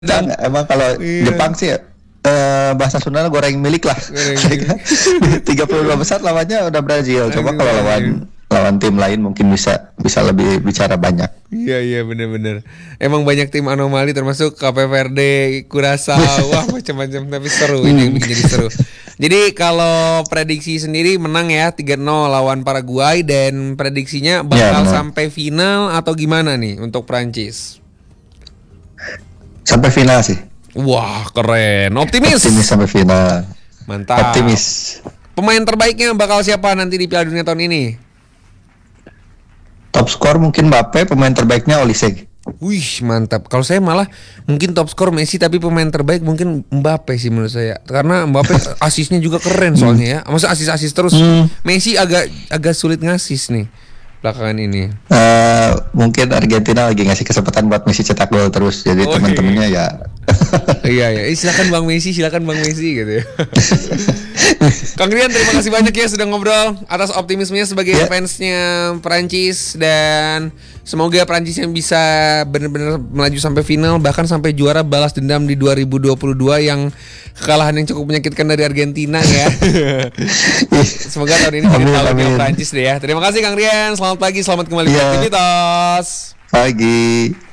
Dan emang kalau Jepang sih bahasa Sunda goreng milik lah. 32 besar lawannya udah Brazil. Coba kalau lawan tim lain mungkin bisa lebih bicara banyak. Iya benar-benar. Emang banyak tim anomali termasuk Cape Verde, Curaçao, wah macam-macam, tapi seru ini yang bikin jadi seru. Jadi kalau prediksi sendiri menang ya 3-0 lawan Paraguay, dan prediksinya bakal sampai final atau gimana nih untuk Prancis? Sampai final sih. Wah, keren. Optimis sampai final. Mantap. Optimis. Pemain terbaiknya bakal siapa nanti di Piala Dunia tahun ini? Top skor mungkin Mbappe, pemain terbaiknya Olise. Wih, mantap. Kalau saya malah mungkin top skor Messi, tapi pemain terbaik mungkin Mbappe sih menurut saya. Karena Mbappe asisnya juga keren soalnya ya. Masa asis terus. Messi agak sulit ngasis nih belakangan ini. Mungkin Argentina lagi ngasih kesempatan buat Messi cetak gol terus. Jadi teman-temannya ya. Iya. Silakan Bang Messi gitu ya. Kang Rian, terima kasih banyak ya sudah ngobrol atas optimismenya sebagai fansnya Perancis, dan semoga Perancis yang bisa benar-benar melaju sampai final, bahkan sampai juara balas dendam di 2022 yang kekalahan yang cukup menyakitkan dari Argentina ya. Semoga tahun ini kita tahu Perancis deh ya. Terima kasih Kang Rian, selamat pagi, selamat kembali beraktivitas. Pagi.